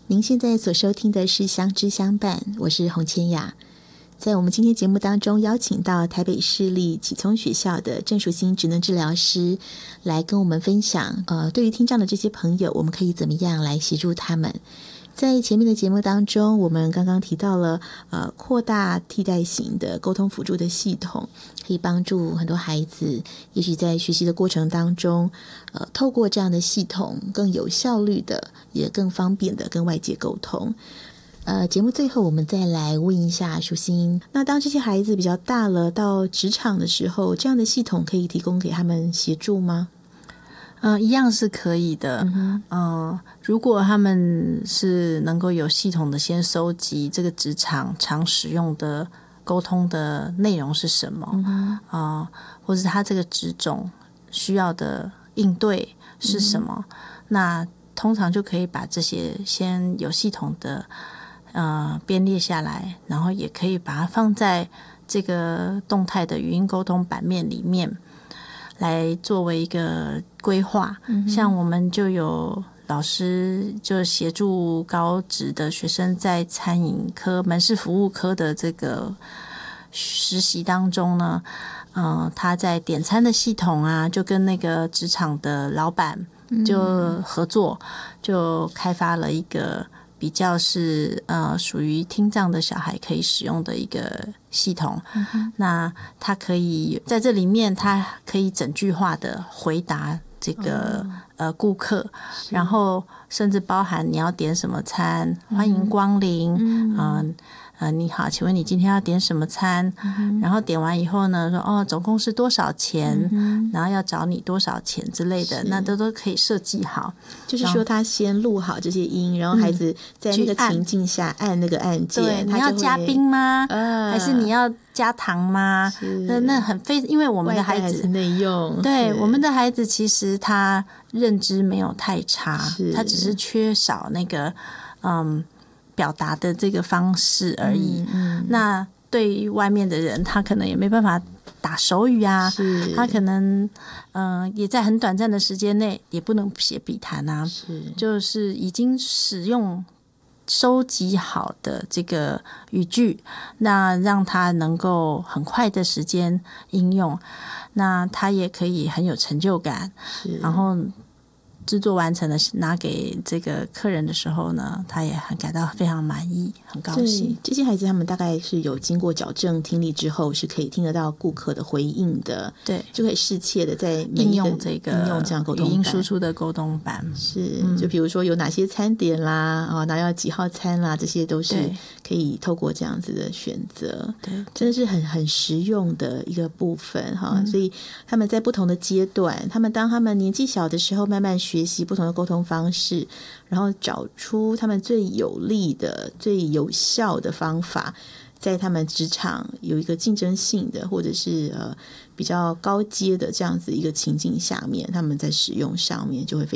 您现在所收听的是相知相伴，我是洪千雅。在我们今天节目当中邀请到台北市立启聪学校的郑淑馨职能治疗师来跟我们分享对于听障的这些朋友，我们可以怎么样来协助他们。在前面的节目当中，我们刚刚提到了扩大替代型的沟通辅助的系统，可以帮助很多孩子也许在学习的过程当中透过这样的系统更有效率的也更方便的跟外界沟通。节目最后我们再来问一下淑馨，那当这些孩子比较大了到职场的时候，这样的系统可以提供给他们协助吗？ 一样是可以的。如果他们是能够有系统的先收集这个职场常使用的沟通的内容是什么，或者他这个职种需要的应对是什么，那通常就可以把这些先有系统的编列下来，然后也可以把它放在这个动态的语音沟通版面里面来作为一个规划。像我们就有老师就协助高职的学生在餐饮科门市服务科的这个实习当中呢，他在点餐的系统啊，就跟那个职场的老板就合作，就开发了一个比较是属于听障的小孩可以使用的一个系统。那他可以在这里面，他可以整句话的回答这个顾客，然后甚至包含你要点什么餐，欢迎光临，你好，请问你今天要点什么餐？然后点完以后呢，说总共是多少钱？然后要找你多少钱之类的，那都可以设计好。 就是说他先录好这些音，然后孩子在那个情境下按那个按键。 对，你要加冰吗？还是你要加糖吗？那很因为我们的孩子内用， 对，我们的孩子其实他认知没有太差，他只是缺少那个表达的这个方式而已。那对于外面的人，他可能也没办法打手语啊，他可能也在很短暂的时间内也不能写笔谈啊，就是已经使用收集好的这个语句，那让他能够很快的时间应用，那他也可以很有成就感，然后制作完成的拿给这个客人的时候呢，他也很感到非常满意，很高兴。 这些孩子他们大概是有经过矫正听力之后，是可以听得到顾客的回应的， 对， 就可以适切的在应用这样沟通语音输出的沟通版。 就比如说有哪些餐点啦，哪要几号餐啦，这些都是可以透过这样子的选择。 对， 真的是很实用的一个部分哈。所以他们在不同的阶段，当他们年纪小的时候，慢慢学习不同的沟通方式，然后找出他们最有利的、最有效的方法，在他们职场有一个竞争性的或者是比较高阶的这样子一个情境下面，他们在使用上面就会非